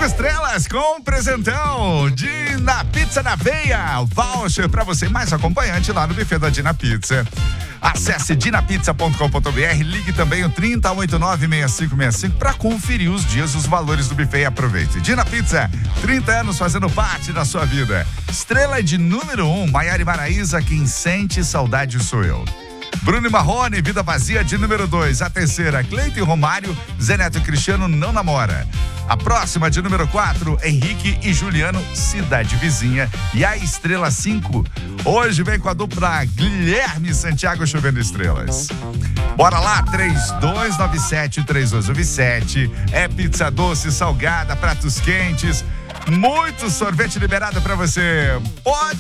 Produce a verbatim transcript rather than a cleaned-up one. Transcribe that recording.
estrelas com um presentão Dina Pizza na Veia. Voucher pra você mais acompanhante lá no buffet da Dina Pizza. Acesse dinapizza ponto com ponto br, ligue também o trinta, oitenta e nove, sessenta e cinco sessenta e cinco para conferir os dias, os valores do buffet e aproveite. Dina Pizza, trinta anos fazendo parte da sua vida. Estrela de número um, Maiara e Maraísa, quem sente saudade sou eu. Bruno e Marrone, Vida Vazia de número dois. A terceira, Cleiton e Romário, Zé Neto e Cristiano não namora. A próxima de número quatro, Henrique e Juliano, Cidade Vizinha. E a estrela cinco, hoje vem com a dupla Guilherme e Santiago Chovendo Estrelas. Bora lá, três dois nove sete, três dois nove sete. É pizza doce, salgada, pratos quentes, muito sorvete liberado pra você. Pode